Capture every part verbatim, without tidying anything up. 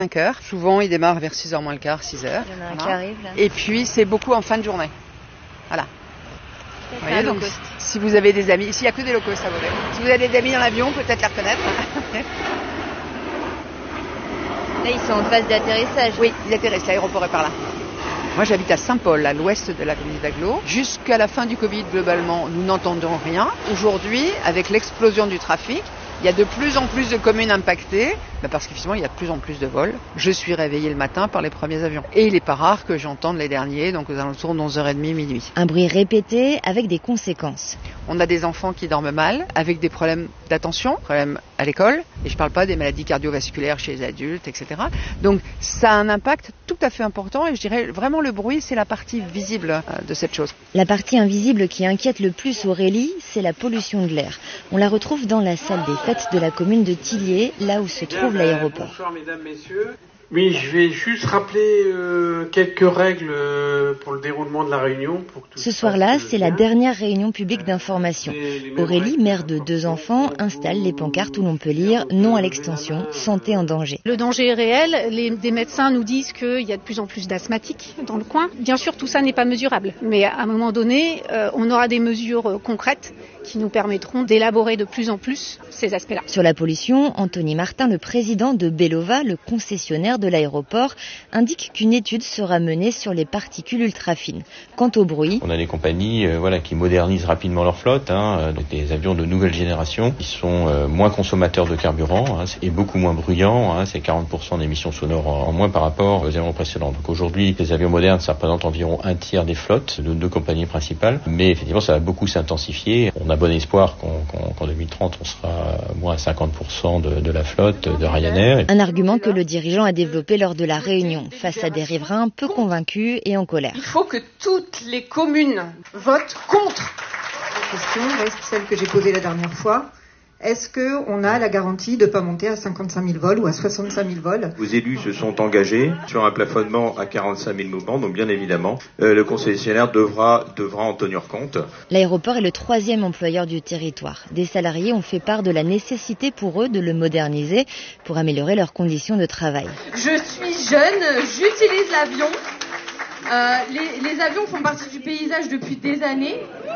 cinq heures. Souvent, il démarre vers six heures moins le quart, six heures. Il y en a un voilà. qui arrive là. Et puis, c'est beaucoup en fin de journée. Voilà. C'est Vous voyez, un donc, low cost. si vous avez des amis, s'il n'y a que des low cost à voler. Si vous avez des amis dans l'avion, peut-être les reconnaître. Là, ils sont en phase d'atterrissage. Oui, ils atterrissent, l'aéroport est par là. Moi, j'habite à Saint-Paul, à l'ouest de la commune d'Aglo. Jusqu'à la fin du Covid, globalement, nous n'entendions rien. Aujourd'hui, avec l'explosion du trafic, il y a de plus en plus de communes impactées, bah parce qu'effectivement, il y a de plus en plus de vols. Je suis réveillée le matin par les premiers avions. Et il n'est pas rare que j'entende les derniers, donc aux alentours de onze heures trente, minuit. Un bruit répété avec des conséquences. On a des enfants qui dorment mal, avec des problèmes d'attention, problèmes à l'école, et je ne parle pas des maladies cardiovasculaires chez les adultes, et cetera. Donc ça a un impact tout à fait important, et je dirais vraiment le bruit, c'est la partie visible de cette chose. La partie invisible qui inquiète le plus Aurélie, c'est la pollution de l'air. On la retrouve dans la salle des fêtes de la commune de Tilliers, là où se trouve l'aéroport. Bonsoir mesdames, messieurs. Oui, je vais juste rappeler euh, quelques règles euh, pour le déroulement de la réunion. Pour que tout Ce soir-là, c'est la bien. dernière réunion publique d'information. Aurélie, mère de deux enfants, installe les pancartes où l'on peut lire « Non à l'extension, santé en danger ». Le danger est réel. Les, des médecins nous disent qu'il y a de plus en plus d'asthmatiques dans le coin. Bien sûr, tout ça n'est pas mesurable. Mais à un moment donné, euh, on aura des mesures euh, concrètes qui nous permettront d'élaborer de plus en plus ces aspects-là. Sur la pollution, Anthony Martin, le président de Belova, le concessionnaire de l'aéroport, indique qu'une étude sera menée sur les particules ultra fines. Quant au bruit, on a des compagnies euh, voilà, qui modernisent rapidement leur flotte, hein, des avions de nouvelle génération qui sont euh, moins consommateurs de carburant hein, et beaucoup moins bruyants. Hein, c'est quarante pour cent d'émissions sonores en, en moins par rapport aux avions précédents. Donc aujourd'hui, les avions modernes, ça représente environ un tiers des flottes de deux compagnies principales. Mais effectivement, ça va beaucoup s'intensifier. On a bon espoir qu'en, qu'en, qu'en deux mille trente, on sera moins à cinquante pour cent de, de la flotte de Ryanair. Un argument que le dirigeant a développé lors de la réunion, face à des riverains peu convaincus et en colère. Il faut que toutes les communes votent contre. La question reste celle que j'ai posée la dernière fois. Est-ce qu'on a la garantie de ne pas monter à cinquante-cinq mille vols ou à soixante-cinq mille vols ? Les élus se sont engagés sur un plafonnement à quarante-cinq mille mouvements, donc bien évidemment, euh, le concessionnaire devra, devra en tenir compte. L'aéroport est le troisième employeur du territoire. Des salariés ont fait part de la nécessité pour eux de le moderniser pour améliorer leurs conditions de travail. Je suis jeune, j'utilise l'avion. Euh, les, les avions font partie du paysage depuis des années.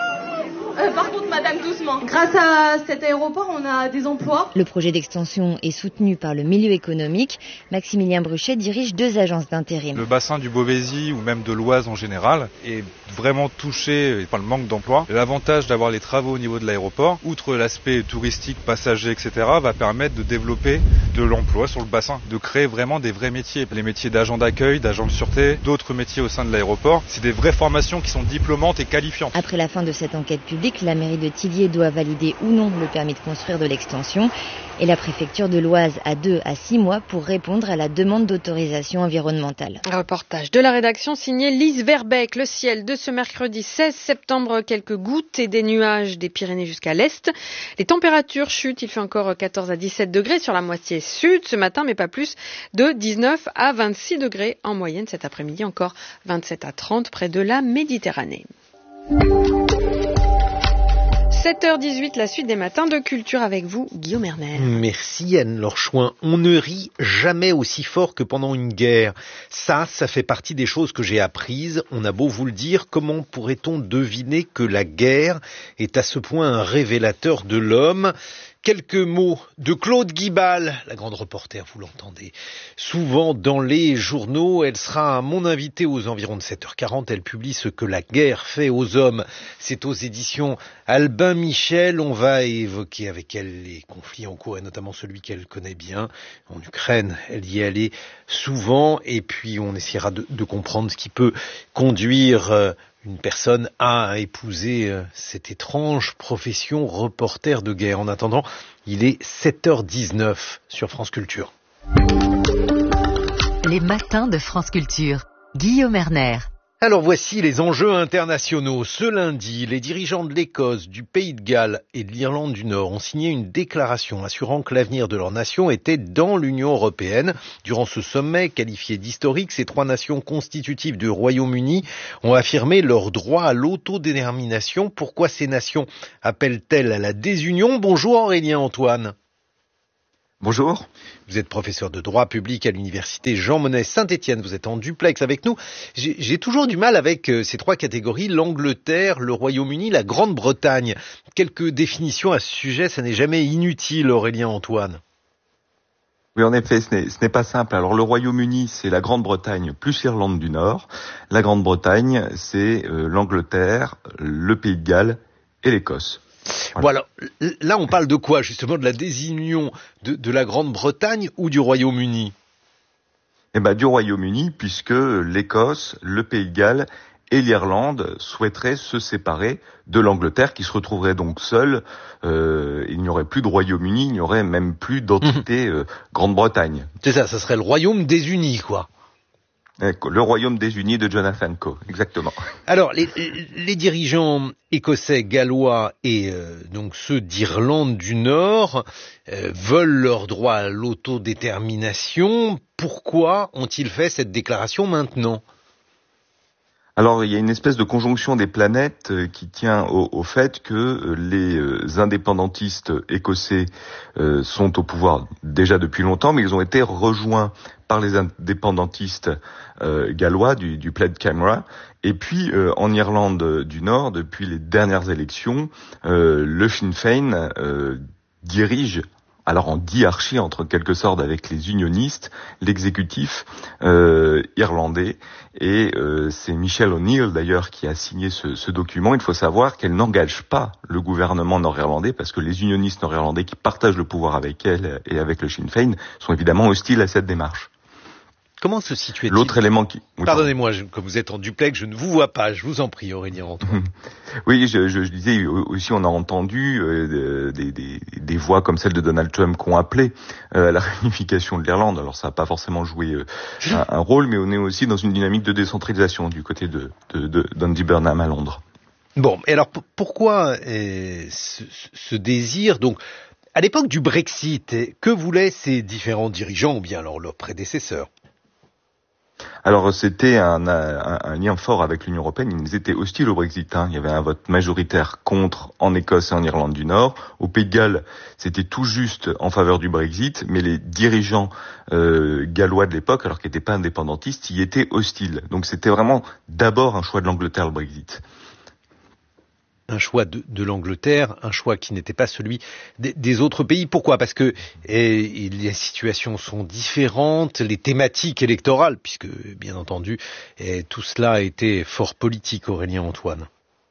Euh, par contre, madame, doucement. Grâce à cet aéroport, on a des emplois. Le projet d'extension est soutenu par le milieu économique. Maximilien Bruchet dirige deux agences d'intérim. Le bassin du Beauvaisis ou même de l'Oise en général est vraiment touché par le manque d'emploi. L'avantage d'avoir les travaux au niveau de l'aéroport, outre l'aspect touristique, passager, et cetera, va permettre de développer de l'emploi sur le bassin, de créer vraiment des vrais métiers. Les métiers d'agent d'accueil, d'agent de sûreté, d'autres métiers au sein de l'aéroport. C'est des vraies formations qui sont diplômantes et qualifiantes. Après la fin de cette enquête publique, la mairie de Tilliers doit valider ou non le permis de construire de l'extension et la préfecture de l'Oise a deux à six mois pour répondre à la demande d'autorisation environnementale. Un reportage de la rédaction signé Lise Verbeek. Le ciel de ce mercredi seize septembre, quelques gouttes et des nuages des Pyrénées jusqu'à l'est. Les températures chutent, il fait encore quatorze à dix-sept degrés sur la moitié sud ce matin, mais pas plus de dix-neuf à vingt-six degrés en moyenne cet après-midi, encore vingt-sept à trente près de la Méditerranée. sept heures dix-huit, la suite des matins de culture avec vous, Guillaume Erner. Merci Anne-Laure Chouin. On ne rit jamais aussi fort que pendant une guerre. Ça, ça fait partie des choses que j'ai apprises. On a beau vous le dire, comment pourrait-on deviner que la guerre est à ce point un révélateur de l'homme ? Quelques mots de Claude Guibal, la grande reporter, vous l'entendez souvent dans les journaux. Elle sera mon invitée aux environs de sept heures quarante. Elle publie ce que la guerre fait aux hommes. C'est aux éditions Albin Michel. On va évoquer avec elle les conflits en cours et notamment celui qu'elle connaît bien en Ukraine. Elle y est allée souvent et puis on essaiera de, de comprendre ce qui peut conduire euh, une personne a épousé cette étrange profession reporter de guerre. En attendant, il est sept heures dix-neuf sur France Culture. Les matins de France Culture. Guillaume Erner. Alors voici les enjeux internationaux. Ce lundi, les dirigeants de l'Écosse, du Pays de Galles et de l'Irlande du Nord ont signé une déclaration assurant que l'avenir de leur nation était dans l'Union européenne. Durant ce sommet, qualifié d'historique, ces trois nations constitutives du Royaume-Uni ont affirmé leur droit à l'autodétermination. Pourquoi ces nations appellent-elles à la désunion ? Bonjour Aurélien Antoine. Bonjour. Vous êtes professeur de droit public à l'université Jean Monnet Saint-Étienne. Vous êtes en duplex avec nous. J'ai, j'ai toujours du mal avec euh, ces trois catégories, l'Angleterre, le Royaume-Uni, la Grande-Bretagne. Quelques définitions à ce sujet, ça n'est jamais inutile, Aurélien Antoine. Oui, en effet, ce n'est, ce n'est pas simple. Alors, le Royaume-Uni, c'est la Grande-Bretagne plus l'Irlande du Nord. La Grande-Bretagne, c'est euh, l'Angleterre, le Pays de Galles et l'Écosse. Voilà. Bon, là, on parle de quoi, justement, de la désunion de, de la Grande-Bretagne ou du Royaume-Uni? Eh ben, du Royaume-Uni, puisque l'Écosse, le Pays de Galles et l'Irlande souhaiteraient se séparer de l'Angleterre, qui se retrouverait donc seule. Euh, il n'y aurait plus de Royaume-Uni, il n'y aurait même plus d'entité euh, Grande-Bretagne. C'est ça, ça serait le Royaume des Unis, quoi. Le Royaume des Unis de Jonathan Coe, exactement. Alors, les, les dirigeants écossais, gallois et euh, donc ceux d'Irlande du Nord euh, veulent leur droit à l'autodétermination. Pourquoi ont-ils fait cette déclaration maintenant ? Alors, il y a une espèce de conjonction des planètes qui tient au, au fait que les indépendantistes écossais euh, sont au pouvoir déjà depuis longtemps, mais ils ont été rejoints par les indépendantistes euh, gallois du, du Plaid Cymru. Et puis, euh, en Irlande du Nord, depuis les dernières élections, euh, le Sinn Féin euh, dirige, alors en diarchie, entre quelque sorte, avec les unionistes, l'exécutif euh, irlandais. Et euh, c'est Michelle O'Neill, d'ailleurs, qui a signé ce, ce document. Il faut savoir qu'elle n'engage pas le gouvernement nord-irlandais, parce que les unionistes nord-irlandais qui partagent le pouvoir avec elle et avec le Sinn Féin sont évidemment hostiles à cette démarche. Comment se situe-t-il ? L'autre élément qui... Oui, Pardonnez-moi, je, comme vous êtes en duplex, je ne vous vois pas. Je vous en prie, Aurélien Antoine. Oui, je, je, je disais aussi, on a entendu euh, des, des, des voix comme celle de Donald Trump qui ont appelé euh, à la réunification de l'Irlande. Alors, ça n'a pas forcément joué euh, un, un rôle, mais on est aussi dans une dynamique de décentralisation du côté de, de, de d'Andy Burnham à Londres. Bon, et alors p- pourquoi euh, ce, ce désir donc à l'époque du Brexit, que voulaient ces différents dirigeants ou bien alors leurs prédécesseurs ? Alors c'était un, un, un lien fort avec l'Union européenne. Ils étaient hostiles au Brexit. Hein. Il y avait un vote majoritaire contre en Écosse et en Irlande du Nord. Au Pays de Galles, c'était tout juste en faveur du Brexit, mais les dirigeants euh, gallois de l'époque, alors qu'ils n'étaient pas indépendantistes, y étaient hostiles. Donc c'était vraiment d'abord un choix de l'Angleterre, le Brexit. Un choix de, de l'Angleterre, un choix qui n'était pas celui des, des autres pays. Pourquoi ? Parce que eh, les situations sont différentes, les thématiques électorales, puisque bien entendu eh, tout cela a été fort politique, Aurélien Antoine.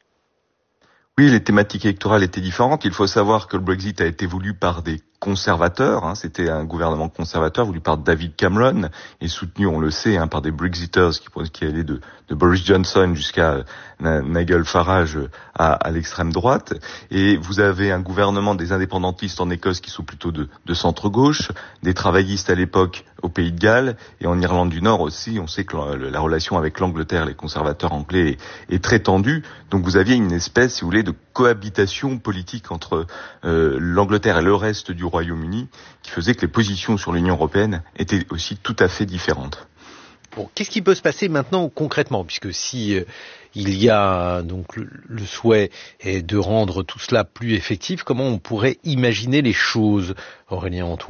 Oui, les thématiques électorales étaient différentes. Il faut savoir que le Brexit a été voulu par des conservateurs. Hein. C'était un gouvernement conservateur voulu par David Cameron et soutenu, on le sait, hein, par des Brexiters qui, qui allaient de, de Boris Johnson jusqu'à euh, Nigel Farage à, à l'extrême droite. Et vous avez un gouvernement des indépendantistes en Écosse qui sont plutôt de, de centre-gauche, des travaillistes à l'époque au Pays de Galles et en Irlande du Nord aussi. On sait que la, la relation avec l'Angleterre, les conservateurs anglais, est, est très tendue. Donc vous aviez une espèce, si vous voulez, de cohabitation politique entre euh, l'Angleterre et le reste du Royaume-Uni qui faisait que les positions sur l'Union européenne étaient aussi tout à fait différentes. Bon, qu'est-ce qui peut se passer maintenant concrètement, puisque si euh, il y a donc le, le souhait est de rendre tout cela plus effectif, comment on pourrait imaginer les choses, Aurélien Antoine ?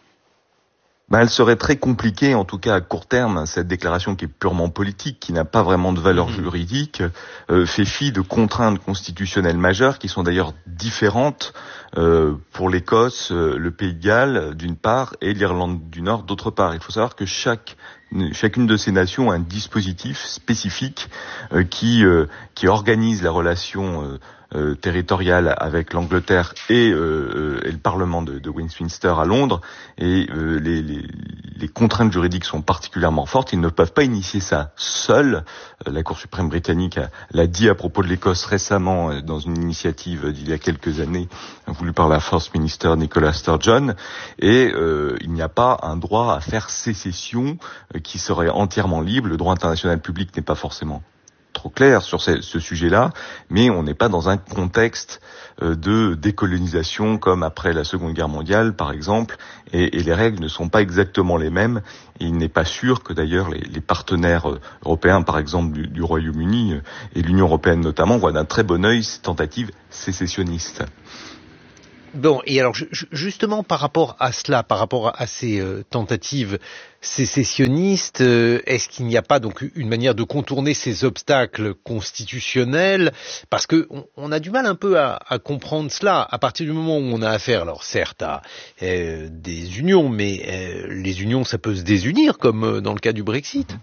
Ben, elle serait très compliquée, en tout cas à court terme. Cette déclaration qui est purement politique, qui n'a pas vraiment de valeur juridique, euh, fait fi de contraintes constitutionnelles majeures qui sont d'ailleurs différentes euh, pour l'Écosse, euh, le Pays de Galles d'une part et l'Irlande du Nord d'autre part. Il faut savoir que chaque chacune de ces nations a un dispositif spécifique euh, qui euh, qui organise la relation euh, Euh, territoriale avec l'Angleterre et, euh, et le Parlement de, de Westminster à Londres, et euh, les, les, les contraintes juridiques sont particulièrement fortes. Ils ne peuvent pas initier ça seuls. Euh, la Cour suprême britannique a, l'a dit à propos de l'Écosse récemment euh, dans une initiative d'il y a quelques années voulue par la First Minister Nicola Sturgeon, et euh, il n'y a pas un droit à faire sécession euh, qui serait entièrement libre. Le droit international public n'est pas forcément trop clair sur ce, ce sujet-là, mais on n'est pas dans un contexte euh, de décolonisation comme après la Seconde Guerre mondiale, par exemple, et, et les règles ne sont pas exactement les mêmes. Et il n'est pas sûr que d'ailleurs les, les partenaires euh, européens, par exemple du, du Royaume-Uni euh, et l'Union européenne notamment, voient d'un très bon œil ces tentatives sécessionnistes. Bon, et alors justement par rapport à cela, par rapport à ces euh, tentatives sécessionnistes, euh, est-ce qu'il n'y a pas donc une manière de contourner ces obstacles constitutionnels? Parce que on, on a du mal un peu à, à comprendre cela à partir du moment où on a affaire, alors certes à euh, des unions, mais euh, les unions ça peut se désunir comme dans le cas du Brexit.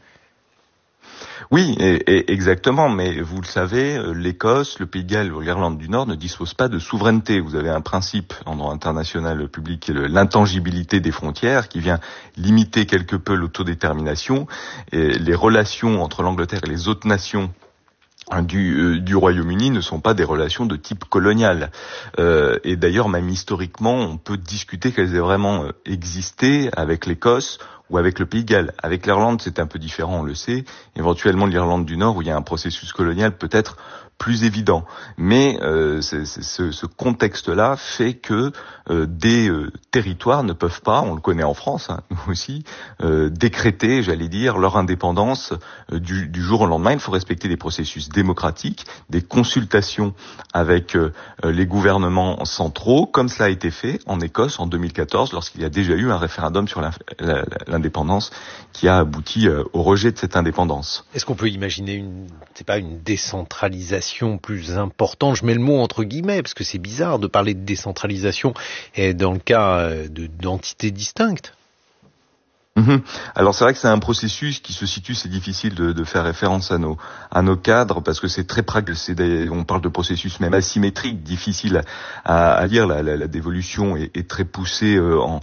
Oui, et, et exactement, mais vous le savez, l'Écosse, le Pays de Galles ou l'Irlande du Nord ne disposent pas de souveraineté. Vous avez un principe en droit international public qui est l'intangibilité des frontières, qui vient limiter quelque peu l'autodétermination. Et les relations entre l'Angleterre et les autres nations Du, euh, du Royaume-Uni ne sont pas des relations de type colonial. Euh, et d'ailleurs, même historiquement, on peut discuter qu'elles aient vraiment existé avec l'Écosse ou avec le Pays de Galles. Avec l'Irlande, c'est un peu différent, on le sait. Éventuellement, l'Irlande du Nord, où il y a un processus colonial peut-être plus évident. Mais euh, c'est, c'est, ce, ce contexte-là fait que euh, des euh, territoires ne peuvent pas, on le connaît en France, hein, nous aussi, euh, décréter, j'allais dire, leur indépendance euh, du, du jour au lendemain. Il faut respecter des processus démocratiques, des consultations avec euh, les gouvernements centraux, comme cela a été fait en Écosse en deux mille quatorze, lorsqu'il y a déjà eu un référendum sur l'indépendance qui a abouti euh, au rejet de cette indépendance. Est-ce qu'on peut imaginer une, c'est pas une décentralisation plus importante, je mets le mot entre guillemets, parce que c'est bizarre de parler de décentralisation et dans le cas de, d'entités distinctes. Mmh. Alors c'est vrai que c'est un processus qui se situe, c'est difficile de, de faire référence à nos à nos cadres parce que c'est très pragmatique. C'est des, on parle de processus même asymétrique, difficile à, à lire. La, la, la dévolution est, est très poussée euh, en,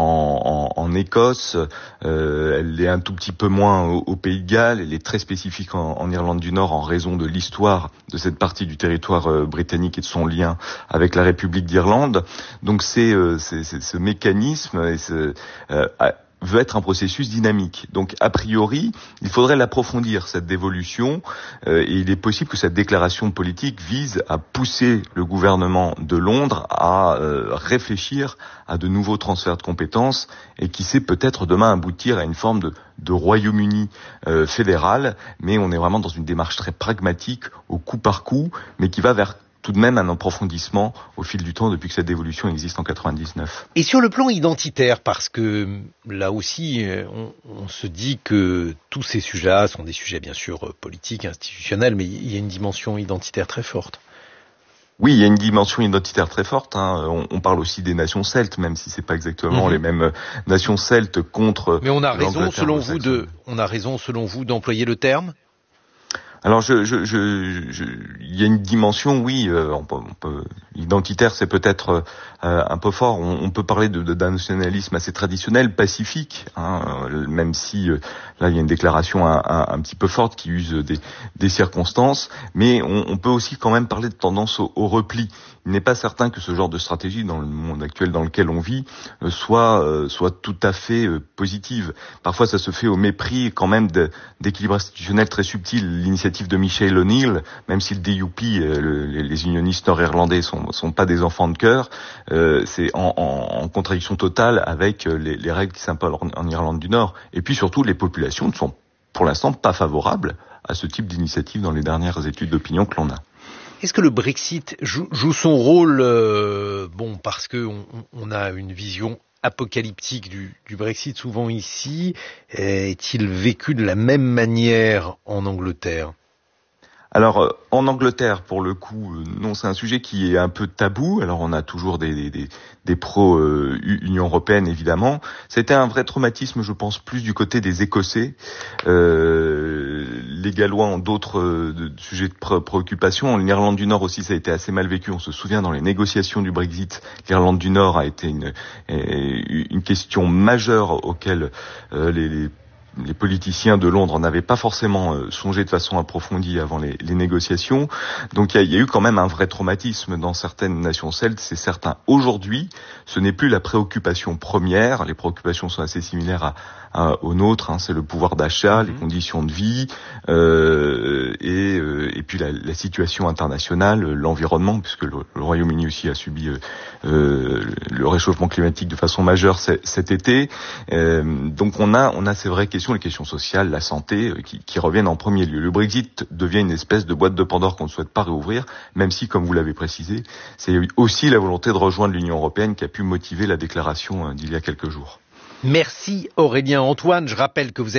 en, en, en Écosse. Euh, elle est un tout petit peu moins au, au Pays de Galles. Elle est très spécifique en, en Irlande du Nord en raison de l'histoire de cette partie du territoire euh, britannique et de son lien avec la République d'Irlande. Donc c'est, euh, c'est, c'est ce mécanisme et ce, euh, veut être un processus dynamique. Donc, a priori, il faudrait l'approfondir, cette dévolution, euh, et il est possible que cette déclaration politique vise à pousser le gouvernement de Londres à euh, réfléchir à de nouveaux transferts de compétences, et qui sait peut-être demain aboutir à une forme de, de Royaume-Uni euh, fédéral, mais on est vraiment dans une démarche très pragmatique, au coup par coup, mais qui va vers tout de même un approfondissement au fil du temps depuis que cette dévolution existe en quatre-vingt-dix-neuf. Et sur le plan identitaire, parce que là aussi, on, on se dit que tous ces sujets-là sont des sujets bien sûr politiques, institutionnels, mais il y a une dimension identitaire très forte. Oui, il y a une dimension identitaire très forte. Hein. On, on parle aussi des nations celtes, même si c'est pas exactement mmh. les mêmes nations celtes contre. Mais on a raison, selon vous, de, on a raison, selon vous, d'employer le terme. Alors, je, je, je, je, il y a une dimension, oui, euh, on peut, on peut, identitaire, c'est peut-être euh, un peu fort. On, on peut parler de, de, d'un nationalisme assez traditionnel, pacifique, hein, même si euh, là il y a une déclaration un, un, un petit peu forte qui use des, des circonstances, mais on, on peut aussi quand même parler de tendance au, au repli. Il n'est pas certain que ce genre de stratégie, dans le monde actuel dans lequel on vit, euh, soit euh, soit tout à fait euh, positive. Parfois, ça se fait au mépris quand même de, d'équilibre institutionnel très subtil. L'initiative de Michel O'Neill, même si le D U P, euh, le, les unionistes nord-irlandais sont sont pas des enfants de cœur, euh, c'est en, en, en contradiction totale avec les, les règles qui s'imposent en, en Irlande du Nord. Et puis surtout, les populations ne sont pour l'instant pas favorables à ce type d'initiative dans les dernières études d'opinion que l'on a. Est-ce que le Brexit joue, joue son rôle, euh, bon, parce que on, on a une vision apocalyptique du, du Brexit souvent ici, est-il vécu de la même manière en Angleterre ? Alors, euh, en Angleterre, pour le coup, euh, non, c'est un sujet qui est un peu tabou. Alors, on a toujours des, des, des pro-Union euh, européenne, évidemment. C'était un vrai traumatisme, je pense, plus du côté des Écossais. Euh, les Gallois ont d'autres euh, de, sujets de pré- préoccupation. En Irlande du Nord aussi, ça a été assez mal vécu. On se souvient, dans les négociations du Brexit, l'Irlande du Nord a été une, une question majeure auquel euh, les, les les politiciens de Londres n'avaient pas forcément euh, songé de façon approfondie avant les, les négociations. Donc il y, y a eu quand même un vrai traumatisme dans certaines nations celtes, c'est certain. Aujourd'hui, ce n'est plus la préoccupation première. Les préoccupations sont assez similaires à, euh, aux nôtres, hein, c'est le pouvoir d'achat, mmh. les conditions de vie euh, et, euh, et puis la, la situation internationale, l'environnement, puisque le, le Royaume-Uni aussi a subi euh, euh, le réchauffement climatique de façon majeure c- cet été. Euh, donc on a, on a ces vraies questions, les questions sociales, la santé, euh, qui, qui reviennent en premier lieu. Le Brexit devient une espèce de boîte de Pandore qu'on ne souhaite pas réouvrir, même si, comme vous l'avez précisé, c'est aussi la volonté de rejoindre l'Union européenne qui a pu motiver la déclaration euh, d'il y a quelques jours. Merci Aurélien Antoine. Je rappelle que vous êtes